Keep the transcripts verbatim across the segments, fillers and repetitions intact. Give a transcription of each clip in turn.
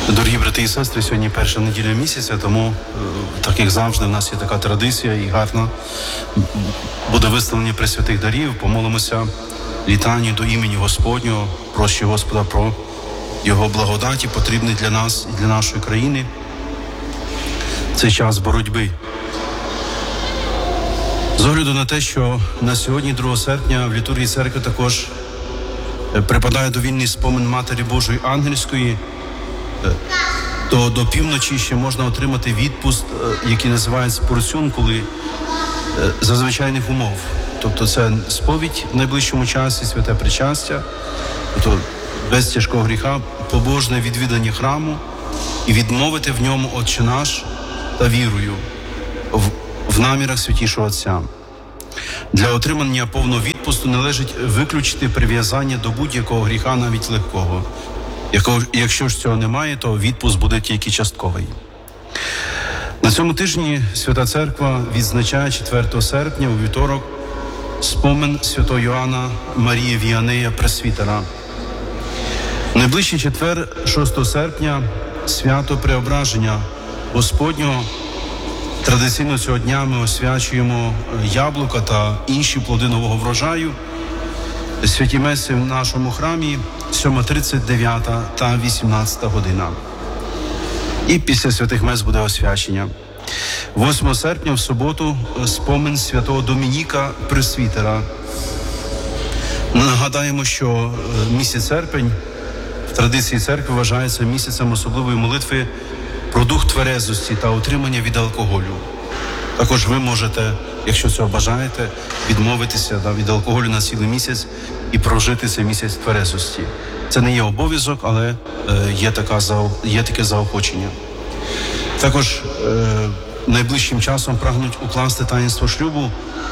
Дорогі брати і сестри, сьогодні перша неділя місяця, тому, так як завжди, в нас є така традиція і гарна. Буде виставлення пресвятих дарів, помолимося літанню до імені Господнього, прощі Господа про Його благодаті, потрібний для нас і для нашої країни. Це час боротьби. З огляду на те, що на сьогодні, другого серпня, в літургії церкви також припадає довільний спомин Матері Божої Ангельської, то до півночі ще можна отримати відпуст, який називається порцюн, коли за звичайних умов. Тобто це сповідь в найближчому часі, святе причастя, тобто без тяжкого гріха, побожне відвідання храму і відмовити в ньому Отче наш та вірою в, в намірах Святішого Отця. Для отримання повного відпусту належить виключити прив'язання до будь-якого гріха, навіть легкого. Якщо ж цього немає, то відпуск буде тільки частковий. На цьому тижні Свята Церква відзначає четвертого серпня у вівторок спомин святого Йоанна Марії Віанея Пресвітера. В найближчий четвер, шостого серпня, свято Преображення Господнього. Традиційно цього дня ми освячуємо яблука та інші плоди нового врожаю. Святі меси в нашому храмі сьома тридцять, дев'ята та вісімнадцята година. І після святих мес буде освячення. восьмого серпня в суботу спомин святого Домініка Пресвітера. Нагадаємо, що місяць серпень в традиції церкви вважається місяцем особливої молитви про дух тверезості та утримання від алкоголю. Також ви можете, якщо цього бажаєте, відмовитися да, від алкоголю на цілий місяць і прожити цей місяць тверезості. Це не є обов'язок, але е, є, така, є таке заохочення. Також е, найближчим часом прагнуть укласти таїнство шлюбу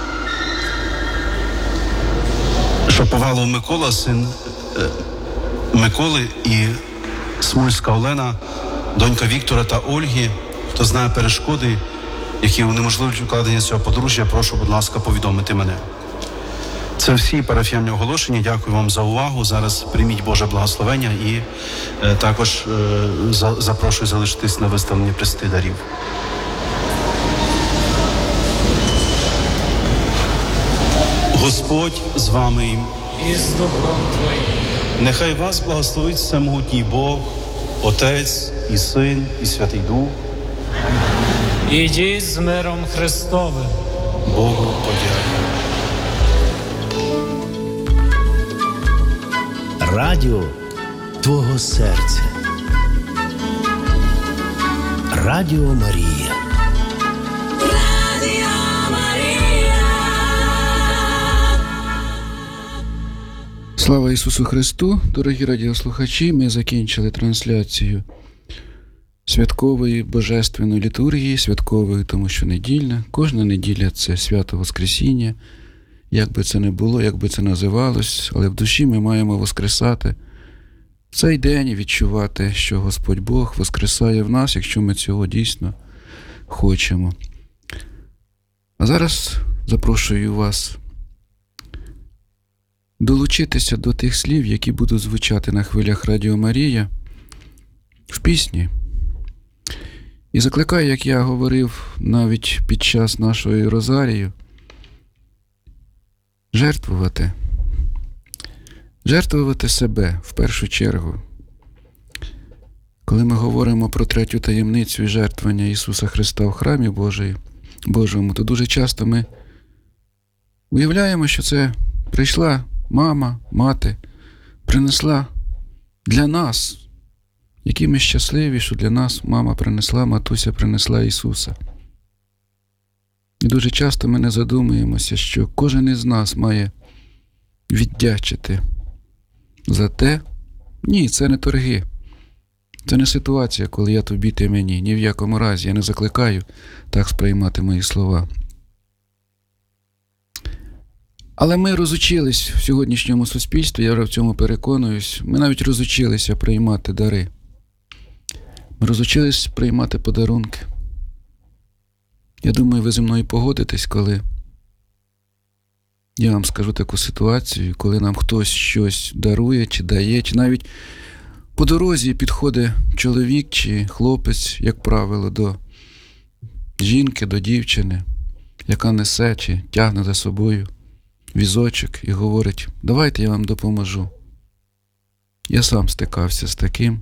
Шаповалов Микола, син е, Миколи, і Смульська Олена, донька Віктора та Ольги. Хто знає перешкоди, які унеможливлюють укладення цього подружжя, прошу, будь ласка, повідомити мене. Це всі парафіальні оголошення. Дякую вам за увагу. Зараз прийміть Боже благословення і е, також е, за, запрошую залишитись на виставленні пресвятих дарів. Господь з вами і з Духом Твоїм. Нехай вас благословить всемогутній Бог, Отець і Син, і Святий Дух. Ідіть з миром Христовим. Богу подяку. Радіо твого серця. Радіо Марія. Радіо Марія. Слава Ісусу Христу! Дорогі радіослухачі, ми закінчили трансляцію святкової божественної літургії, святкової, тому що недільна. Кожна неділя – це свято Воскресіння. Як би це не було, як би це називалось, але в душі ми маємо воскресати в цей день і відчувати, що Господь Бог воскресає в нас, якщо ми цього дійсно хочемо. А зараз запрошую вас долучитися до тих слів, які будуть звучати на хвилях Радіо Марія в пісні. І закликаю, як я говорив навіть під час нашої розарії, жертвувати. Жертвувати себе в першу чергу. Коли ми говоримо про третю таємницю і жертвування Ісуса Христа в храмі Божої, Божому, то дуже часто ми уявляємо, що це прийшла мама, мати, принесла для нас, які ми щасливі, що для нас мама принесла, матуся принесла Ісуса. І дуже часто ми не задумуємося, що кожен із нас має віддячити за те. Ні, це не торги. Це не ситуація, коли я тобі, ти мені. Ні в якому разі. Я не закликаю так сприймати мої слова. Але ми розучились в сьогоднішньому суспільстві, я вже в цьому переконуюсь, ми навіть розучилися приймати дари. Ми розучились приймати подарунки. Я думаю, ви зі мною погодитесь, коли я вам скажу таку ситуацію, коли нам хтось щось дарує, чи дає, чи навіть По дорозі підходить чоловік чи хлопець, як правило, до жінки, до дівчини, яка несе чи тягне за собою візочок і говорить: давайте я вам допоможу. Я сам стикався з таким,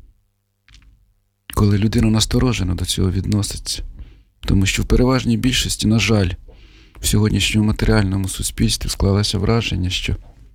коли людина насторожено до цього відноситься. Тому що в переважній більшості, на жаль, в сьогоднішньому матеріальному суспільстві склалося враження, що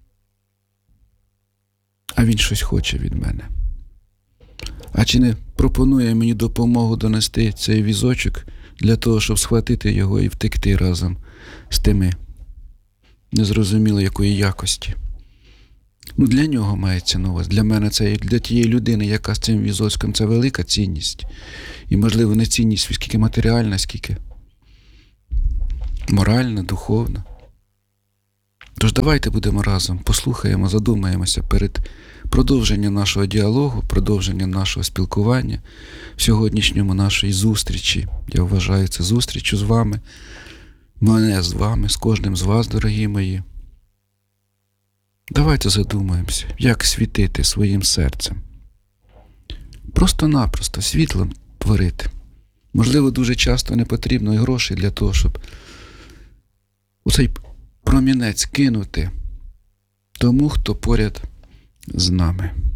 а він щось хоче від мене. А чи не пропонує мені допомогу донести цей візочок для того, щоб схватити його і втекти разом з тими незрозуміло якої якості? Ну, для нього мається на увазі. Для мене це і для тієї людини, яка з цим візочком, це велика цінність. І, можливо, не цінність скільки матеріальна, скільки моральна, духовна. Тож давайте будемо разом, послухаємо, задумаємося перед продовженням нашого діалогу, продовженням нашого спілкування, в сьогоднішньому нашої зустрічі. Я вважаю це зустрічю з вами, мене з вами, з кожним з вас, дорогі мої. Давайте задумаємося, як світити своїм серцем. Просто-напросто світлом творити. Можливо, дуже часто не потрібно і грошей для того, щоб у цей промінець кинути тому, хто поряд з нами.